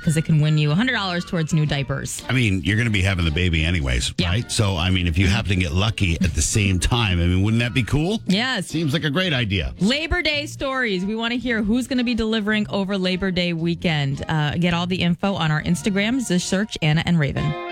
because it can win you $100 towards new diapers. I mean, you're going to be having the baby anyways, right? So, I mean, if you happen to get lucky at the same time, I mean, wouldn't that be cool? Yes. Seems like a great idea. Labor Day stories. We want to hear who's going to be delivering over Labor Day weekend. Get all the info on our Instagrams. Just search Anna and Raven.